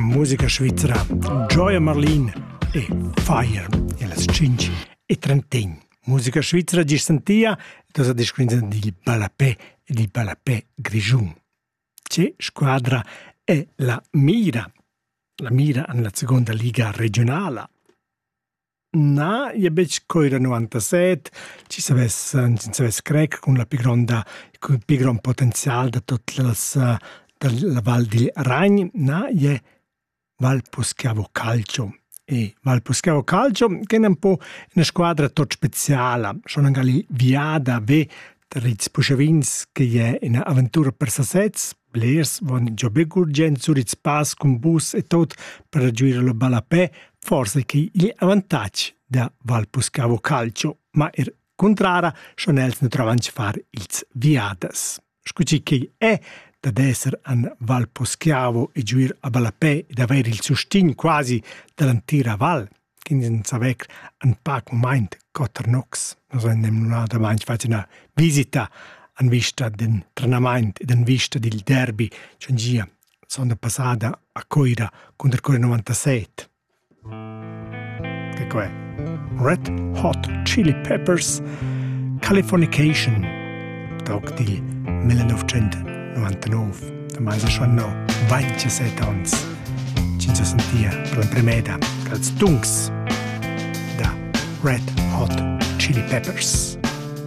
musica svizzera, Joya Marlin e Fire, e las 5:30. Musica svizzera di sentia, cosa descrive di balapè e di balapè grigiun. C'è squadra è la Mira nella seconda liga regionale. Na, io bec coira 97, ci savess crec con il più gran potenziale da tutte la Val di Ragn, na, je Val Poschiavo Calcio. E Val Poschiavo Calcio che è un po' una squadra tot speciale, sono anche viada der Ritz Puschavins che è un'avventura per Sassets, Blers von Giobegur gent sur Ritz Pass con bus e tot per raggiungere la balapè, forse che il vantaggio da Val Poschiavo Calcio, ma il contrario sono els ne trovano fare ils viadas. Scusi che è da essere an Val Poschiavo e giuir a balapè ed avere il sustin quasi dell'antira Val, quindi non sapeva un pac moment Cotternox. Noi andiamo davanti a fare una visita in vista del treinamento e in vista del derby, cioè gia sono passata a Coira contro Coira 97. Che è? Red Hot Chili Peppers Californication, doc di 1999. Da mai sono 27 anni. Ci si sentia per la premeda als Dunks da Red Hot Chili Peppers.